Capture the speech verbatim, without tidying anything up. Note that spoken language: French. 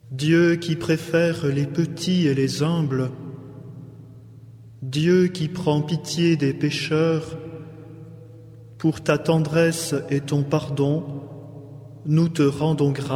Dieu qui préfère les petits et les humbles, Dieu qui prend pitié des pécheurs, pour ta tendresse et ton pardon, nous te rendons grâce.